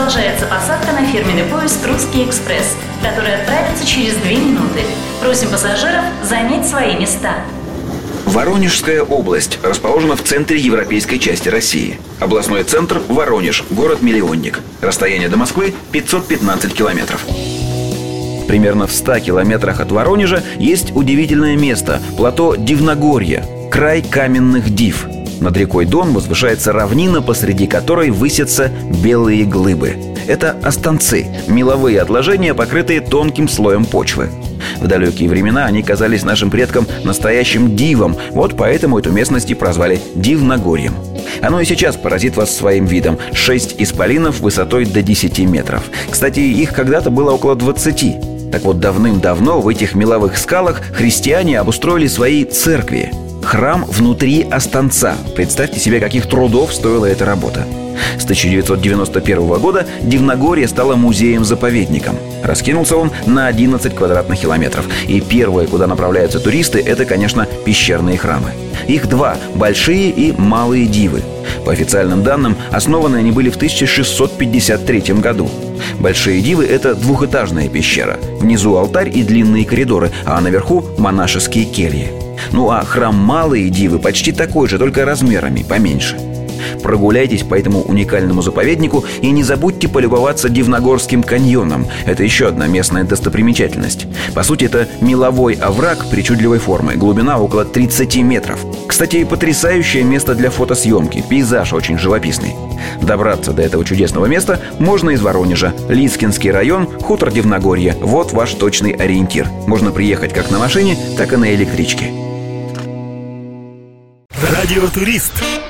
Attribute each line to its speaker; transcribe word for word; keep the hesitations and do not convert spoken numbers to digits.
Speaker 1: Продолжается посадка на фирменный поезд «Русский экспресс», который отправится через две минуты. Просим пассажиров занять свои места.
Speaker 2: Воронежская область расположена в центре европейской части России. Областной центр – Воронеж, город-миллионник. Расстояние до Москвы – пятьсот пятнадцать километров. Примерно в ста километрах от Воронежа есть удивительное место – плато Дивногорье, край каменных див. Над рекой Дон возвышается равнина, посреди которой высятся белые глыбы. Это останцы, меловые отложения, покрытые тонким слоем почвы. В далекие времена они казались нашим предкам настоящим дивом, вот поэтому эту местность и прозвали Дивногорьем. Оно и сейчас поразит вас своим видом. Шесть исполинов высотой до десяти метров. Кстати, их когда-то было около двадцати. Так вот, давным-давно в этих меловых скалах христиане обустроили свои церкви. Храм внутри останца. Представьте себе, каких трудов стоила эта работа. С тысяча девятьсот девяносто первого года Дивногорье стало музеем-заповедником. Раскинулся он на одиннадцать квадратных километров. И первое, куда направляются туристы, это, конечно, пещерные храмы. Их два – большие и малые дивы. По официальным данным, основаны они были в тысяча шестьсот пятьдесят третьем году. Большие дивы – это двухэтажная пещера. Внизу алтарь и длинные коридоры, а наверху – монашеские кельи. Ну а храм Малые Дивы почти такой же, только размерами поменьше. Прогуляйтесь по этому уникальному заповеднику и не забудьте полюбоваться Дивногорским каньоном. Это еще одна местная достопримечательность. По сути, это меловой овраг причудливой формы, глубина около тридцати метров. Кстати, потрясающее место для фотосъемки, пейзаж очень живописный. Добраться до этого чудесного места можно из Воронежа. Лискинский район, хутор Дивногорье. Вот ваш точный ориентир. Можно приехать как на машине, так и на электричке.
Speaker 3: Радиотурист.